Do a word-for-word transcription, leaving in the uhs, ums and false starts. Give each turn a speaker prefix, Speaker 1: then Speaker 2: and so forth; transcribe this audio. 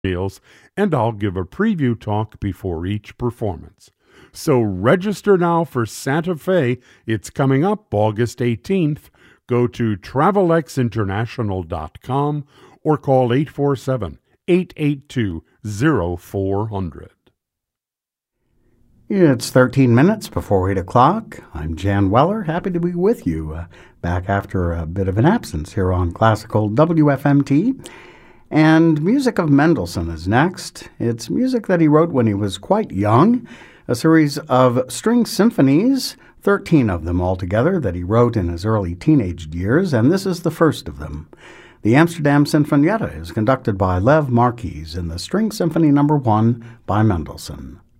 Speaker 1: meals, and I'll give a preview talk before each performance. So register now for Santa Fe. It's coming up August eighteenth. Go to travel x international dot com or call eight four seven, eight eight two, zero four zero zero.
Speaker 2: It's thirteen minutes before eight o'clock. I'm Jan Weller, happy to be with you, uh, back after a bit of an absence here on Classical W F M T. And music of Mendelssohn is next. It's music that he wrote when he was quite young, a series of string symphonies, thirteen of them altogether, that he wrote in his early teenage years, and this is the first of them. The Amsterdam Sinfonietta is conducted by Lev Marquis in the String Symphony Number One by Mendelssohn.